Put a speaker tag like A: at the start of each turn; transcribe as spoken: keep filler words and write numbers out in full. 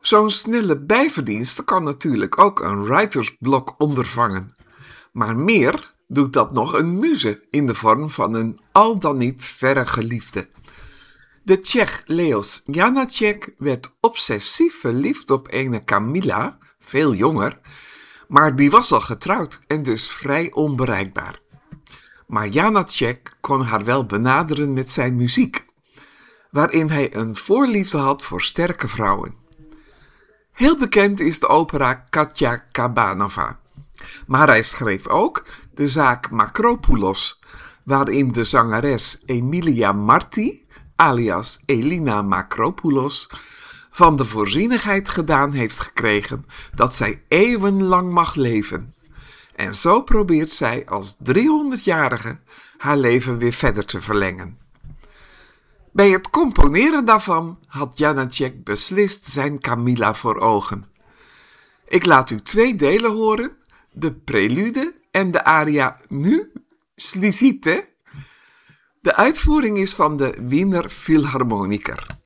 A: Zo'n snelle bijverdienste kan natuurlijk ook een writersblok ondervangen. Maar meer doet dat nog een muze in de vorm van een al dan niet verre geliefde. De Tsjech Leos Janáček werd obsessief verliefd op ene Kamila, veel jonger, maar die was al getrouwd en dus vrij onbereikbaar. Maar Janáček kon haar wel benaderen met zijn muziek, waarin hij een voorliefde had voor sterke vrouwen. Heel bekend is de opera Katja Kabanova. Maar hij schreef ook de zaak Makropoulos, waarin de zangeres Emilia Marti, alias Elina Makropoulos, van de voorzienigheid gedaan heeft gekregen dat zij eeuwenlang mag leven. En zo probeert zij als driehonderdjarige haar leven weer verder te verlengen. Bij het componeren daarvan had Janáček beslist zijn Kamila voor ogen. Ik laat u twee delen horen, de prelude en de aria Nu Slyšíte. De uitvoering is van de Wiener Philharmoniker.